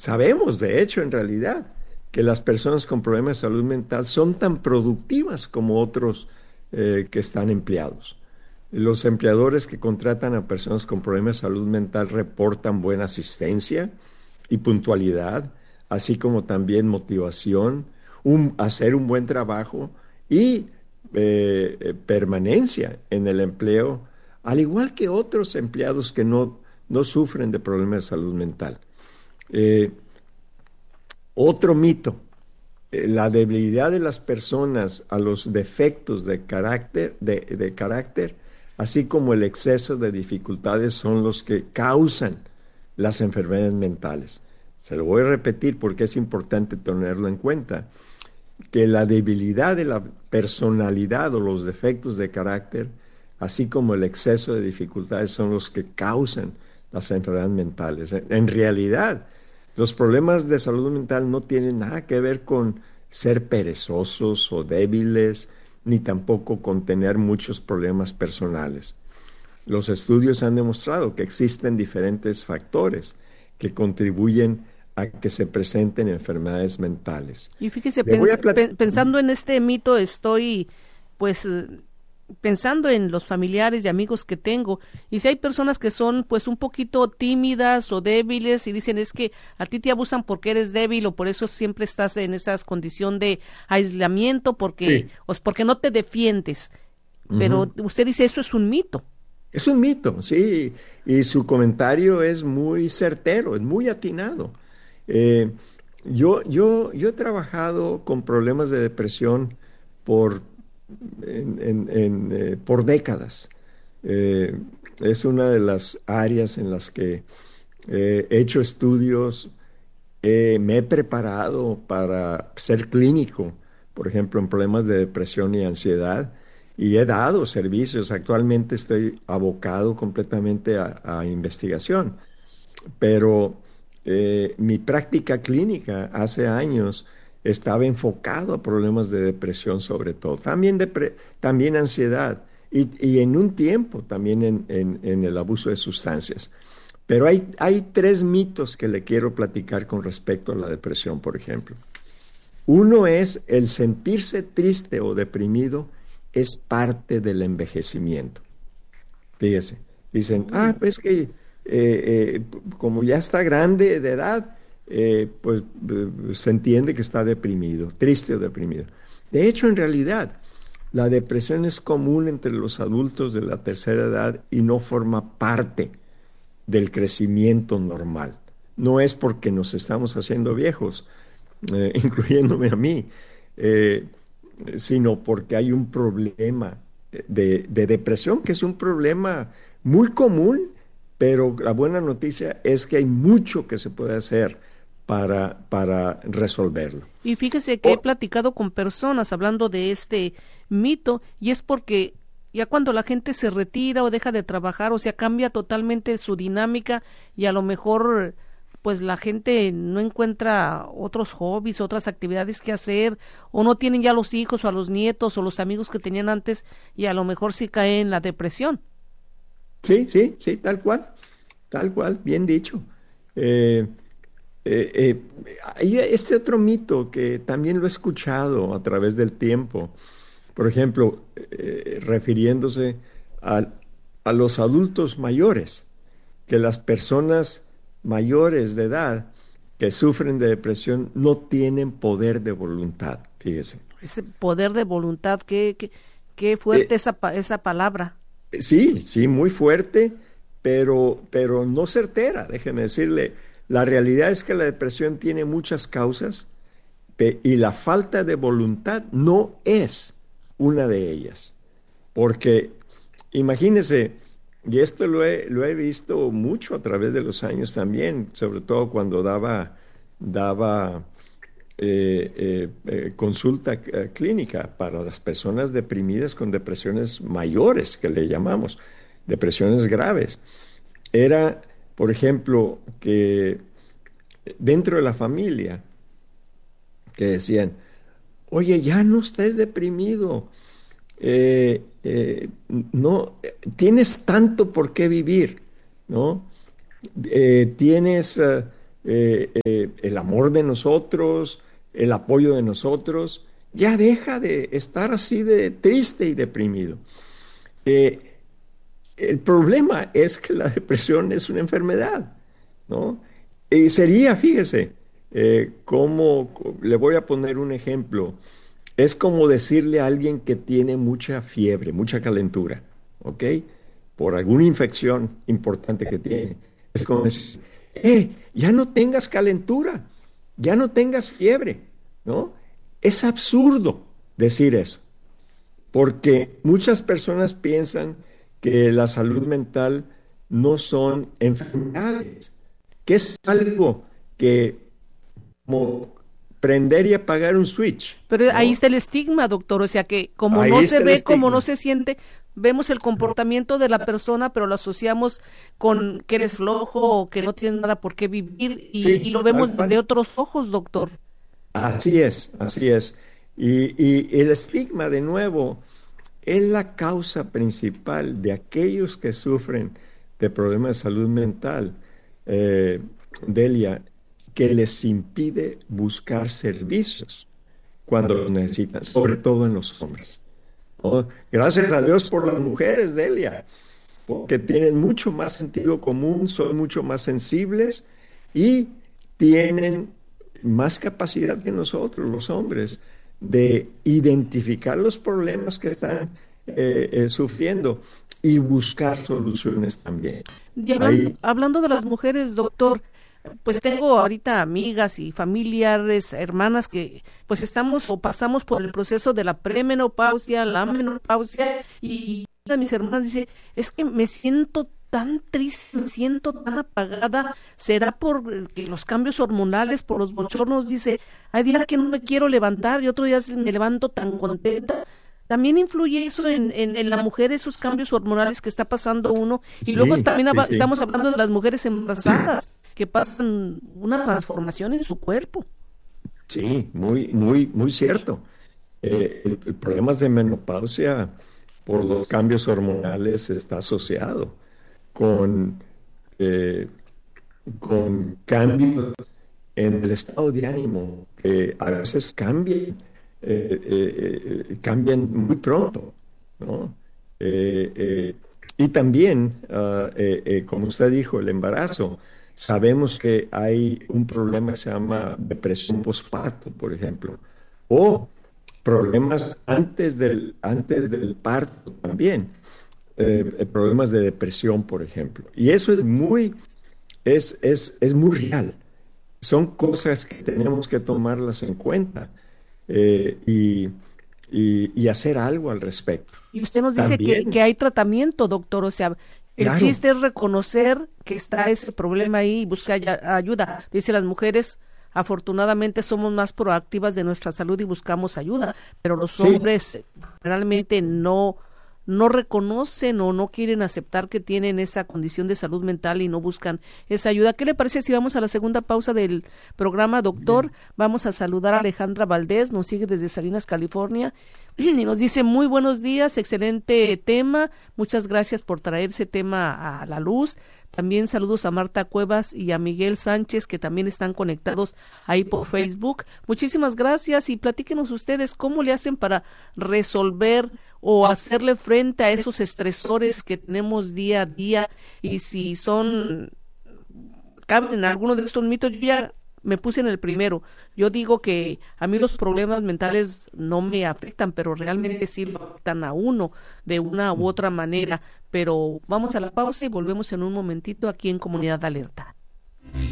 Sabemos, de hecho, en realidad, que las personas con problemas de salud mental son tan productivas como otros que están empleados. Los empleadores que contratan a personas con problemas de salud mental reportan buena asistencia y puntualidad, así como también motivación, hacer un buen trabajo y permanencia en el empleo, al igual que otros empleados que no sufren de problemas de salud mental. Eh, Otro mito, la debilidad de las personas a los defectos de carácter, así como el exceso de dificultades son los que causan las enfermedades mentales. Se lo voy a repetir porque es importante tenerlo en cuenta, que la debilidad de la personalidad o los defectos de carácter, así como el exceso de dificultades, son los que causan las enfermedades mentales. En realidad, los problemas de salud mental no tienen nada que ver con ser perezosos o débiles, ni tampoco con tener muchos problemas personales. Los estudios han demostrado que existen diferentes factores que contribuyen a que se presenten enfermedades mentales. Y fíjese, Le voy a platicar. pensando en este mito, estoy pues pensando en los familiares y amigos que tengo, y si hay personas que son pues un poquito tímidas o débiles y dicen es que a ti te abusan porque eres débil o por eso siempre estás en esa condición de aislamiento porque, Sí. porque no te defiendes, pero Ujú. usted dice eso es un mito. Es un mito, sí, y su comentario es muy certero, es muy atinado. Eh, yo he trabajado con problemas de depresión por, por décadas. Eh, es una de las áreas en las que he hecho estudios, me he preparado para ser clínico, por ejemplo, en problemas de depresión y ansiedad, y he dado servicios. Actualmente estoy abocado completamente a investigación, pero mi práctica clínica hace años estaba enfocado a problemas de depresión sobre todo, también, también ansiedad y en un tiempo también en el abuso de sustancias. Pero hay tres mitos que le quiero platicar con respecto a la depresión, por ejemplo. Uno es el sentirse triste o deprimido es parte del envejecimiento. Fíjese, dicen, Uy. pues que como ya está grande de edad, se entiende que está deprimido, triste o deprimido. De hecho, en realidad, la depresión es común entre los adultos de la tercera edad y no forma parte del crecimiento normal. No es porque nos estamos haciendo viejos, incluyéndome a mí, eh, sino porque hay un problema de depresión, que es un problema muy común, pero la buena noticia es que hay mucho que se puede hacer para resolverlo. Y fíjese que he O- platicado con personas hablando de este mito y es porque ya cuando la gente se retira o deja de trabajar, o sea, cambia totalmente su dinámica y a lo mejor pues la gente no encuentra otros hobbies, otras actividades que hacer, o no tienen ya los hijos o a los nietos o los amigos que tenían antes y a lo mejor sí cae en la depresión. sí, sí, sí, tal cual, bien dicho. Eh, eh, Hay este otro mito que también lo he escuchado a través del tiempo, por ejemplo, refiriéndose a, a los adultos mayores, que las personas mayores de edad que sufren de depresión no tienen poder de voluntad, fíjese. Ese poder de voluntad, qué Eh, fuerte esa palabra. sí, sí, muy fuerte, pero no certera, déjeme decirle. La realidad es que la depresión tiene muchas causas y la falta de voluntad no es una de ellas. Porque imagínese, y esto lo he visto mucho a través de los años también, sobre todo cuando daba consulta clínica para las personas deprimidas con depresiones mayores, que le llamamos, depresiones graves. Era, por ejemplo, que dentro de la familia, que decían, oye, ya no estés deprimido, no, tienes tanto por qué vivir, ¿no? Tienes el amor de nosotros, el apoyo de nosotros, ya deja de estar así de triste y deprimido. El problema es que la depresión es una enfermedad, ¿no? Y sería, fíjese, le voy a poner un ejemplo. Es como decirle a alguien que tiene mucha fiebre, mucha calentura, ¿ok? Por alguna infección importante que tiene. Es como decir, ya no tengas calentura, ya no tengas fiebre, ¿no? Es absurdo decir eso, porque muchas personas piensan que la salud mental no son enfermedades, que es algo que como prender y apagar un switch, Pero ahí ¿no? está el estigma, doctor, o sea que como Ahí no está se el ve, como no estigma. se siente, vemos el comportamiento de la persona, pero lo asociamos con que eres flojo o que no tienes nada por qué vivir y Sí, lo tal vemos desde cual. otros ojos, doctor. Así es, así es. Y el estigma, de nuevo, es la causa principal de aquellos que sufren de problemas de salud mental, eh, Delia, que les impide buscar servicios cuando los necesitan, sobre todo en los hombres, ¿no? Gracias a Dios por las mujeres, Delia, porque tienen mucho más sentido común, son mucho más sensibles y tienen más capacidad que nosotros, los hombres, de identificar los problemas que están sufriendo y buscar soluciones también. Y Ahí, hablando de las mujeres, doctor, pues tengo ahorita amigas y familiares, hermanas que pues estamos o pasamos por el proceso de la premenopausia, la menopausia y una de mis hermanas dice, es que me siento tan triste, me siento tan apagada, será por que los cambios hormonales, por los bochornos, dice, hay días que no me quiero levantar y otros días me levanto tan contenta. También influye eso en la mujer, esos cambios hormonales que está pasando uno. Y luego sí, también sí, sí, estamos hablando de las mujeres embarazadas que pasan una transformación en su cuerpo. sí, muy, muy, muy cierto. El problemas de menopausia por los cambios hormonales está asociado con, eh, con cambios en el estado de ánimo que a veces cambian muy pronto, ¿no? Y también, como usted dijo, el embarazo. Sabemos que hay un problema que se llama depresión postparto, por ejemplo, o problemas antes del parto también, problemas de depresión, por ejemplo. Y eso es muy real. Son cosas que tenemos que tomarlas en cuenta y hacer algo al respecto. Y usted nos dice que También, hay tratamiento, doctor. O sea, el claro, chiste es reconocer que está ese problema ahí y buscar ayuda. Dice, las mujeres afortunadamente somos más proactivas de nuestra salud y buscamos ayuda, pero los sí, hombres realmente no reconocen o no quieren aceptar que tienen esa condición de salud mental y no buscan esa ayuda. ¿Qué le parece si vamos a la segunda pausa del programa, doctor? Vamos a saludar a Alejandra Valdés, nos sigue desde Salinas, California, y nos dice, muy buenos días, excelente tema, muchas gracias por traer ese tema a la luz. También saludos a Marta Cuevas y a Miguel Sánchez, que también están conectados ahí por Facebook. Muchísimas gracias y platíquenos ustedes cómo le hacen para resolver o hacerle frente a esos estresores que tenemos día a día y si caben en alguno de estos mitos. Yo ya me puse en el primero. Yo digo que a mí los problemas mentales no me afectan, pero realmente sí lo afectan a uno de una u otra manera. Pero vamos a la pausa y volvemos en un momentito aquí en Comunidad Alerta.